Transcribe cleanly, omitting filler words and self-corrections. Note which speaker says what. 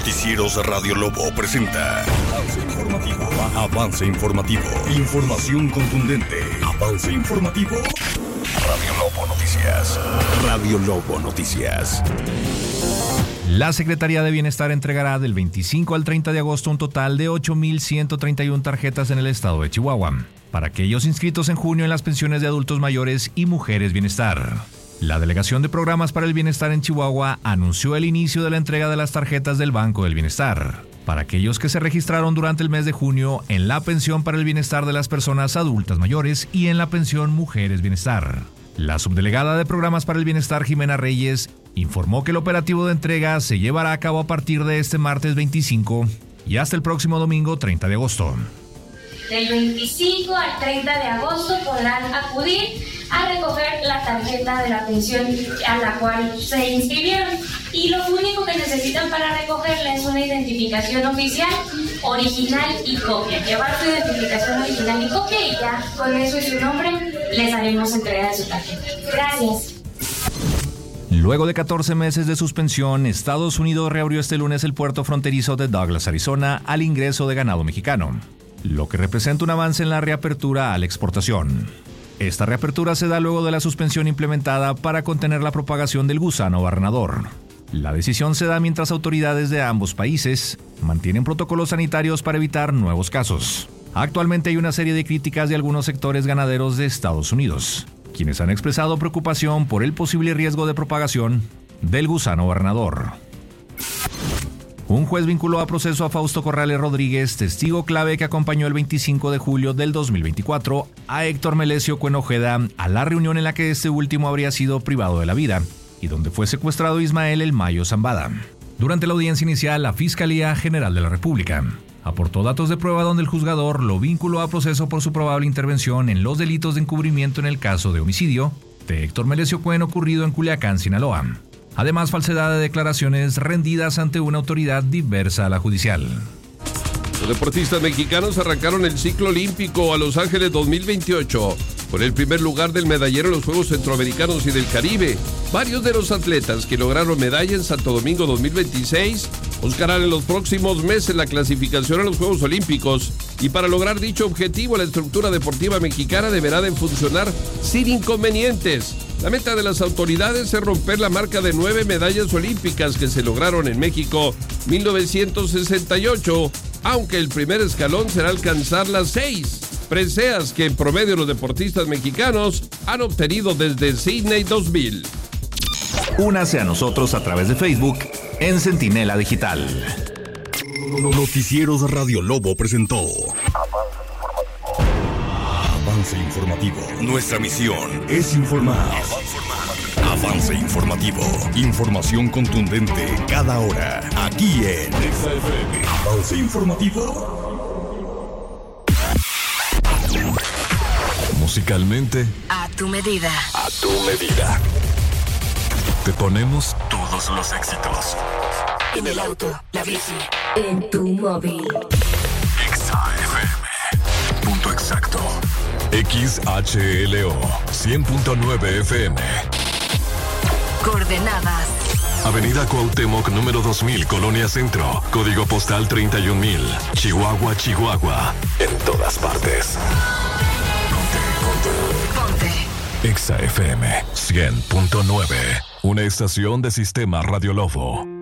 Speaker 1: Noticieros Radio Lobo presenta Avance Informativo. Avance Informativo. Información contundente. Avance Informativo. Radio Lobo Noticias. Radio Lobo Noticias.
Speaker 2: La Secretaría de Bienestar entregará del 25 al 30 de agosto un total de 8,131 tarjetas en el estado de Chihuahua, para aquellos inscritos en junio en las pensiones de adultos mayores y mujeres bienestar. La Delegación de Programas para el Bienestar en Chihuahua anunció el inicio de la entrega de las tarjetas del Banco del Bienestar, para aquellos que se registraron durante el mes de junio en la pensión para el bienestar de las personas adultas mayores y en la pensión Mujeres Bienestar. La subdelegada de Programas para el Bienestar, Jimena Reyes, informó que el operativo de entrega se llevará a cabo a partir de este martes 25 y hasta el próximo domingo 30 de agosto.
Speaker 3: Del 25 al 30 de agosto podrán acudir a recoger la tarjeta de la pensión a la cual se inscribieron. Y lo único que necesitan para recogerla es una identificación oficial, original y copia. Llevar su identificación original y copia y ya con eso y su nombre les haremos entrega de su tarjeta. Gracias.
Speaker 2: Luego de 14 meses de suspensión, Estados Unidos reabrió este lunes el puerto fronterizo de Douglas, Arizona, al ingreso de ganado mexicano, lo que representa un avance en la reapertura a la exportación. Esta reapertura se da luego de la suspensión implementada para contener la propagación del gusano barrenador. La decisión se da mientras autoridades de ambos países mantienen protocolos sanitarios para evitar nuevos casos. Actualmente hay una serie de críticas de algunos sectores ganaderos de Estados Unidos, quienes han expresado preocupación por el posible riesgo de propagación del gusano barrenador. Un juez vinculó a proceso a Fausto Corrales Rodríguez, testigo clave que acompañó el 25 de julio del 2024 a Héctor Melesio Cuen Ojeda a la reunión en la que este último habría sido privado de la vida y donde fue secuestrado Ismael El Mayo Zambada. Durante la audiencia inicial, la Fiscalía General de la República aportó datos de prueba donde el juzgador lo vinculó a proceso por su probable intervención en los delitos de encubrimiento en el caso de homicidio de Héctor Melesio Cuen ocurrido en Culiacán, Sinaloa. Además, falsedad de declaraciones rendidas ante una autoridad diversa a la judicial.
Speaker 4: Los deportistas mexicanos arrancaron el ciclo olímpico a Los Ángeles 2028 con el primer lugar del medallero en los Juegos Centroamericanos y del Caribe. Varios de los atletas que lograron medalla en Santo Domingo 2026 buscarán en los próximos meses la clasificación a los Juegos Olímpicos, y para lograr dicho objetivo la estructura deportiva mexicana deberá de funcionar sin inconvenientes. La meta de las autoridades es romper la marca de 9 medallas olímpicas que se lograron en México 1968, aunque el primer escalón será alcanzar las 6 preseas que en promedio los deportistas mexicanos han obtenido desde Sydney 2000.
Speaker 2: Únase a nosotros a través de Facebook en Centinela Digital.
Speaker 1: Noticieros Radio Lobo presentó Avance Informativo. Nuestra misión es informar. Avance Informativo. Información contundente cada hora. Aquí en Avance Informativo. Musicalmente,
Speaker 5: a tu medida.
Speaker 1: A tu medida. Te ponemos
Speaker 5: Todos los éxitos. En el auto, la bici, en tu móvil.
Speaker 1: XAFM. Punto exacto. XHLO 100.9 FM.
Speaker 5: Coordenadas:
Speaker 1: Avenida Cuauhtémoc, número 2000, Colonia Centro. Código postal 31000. Chihuahua, Chihuahua. En todas partes.
Speaker 5: Ponte.
Speaker 1: XAFM 100.9. Una estación de Sistema Radio Lobo.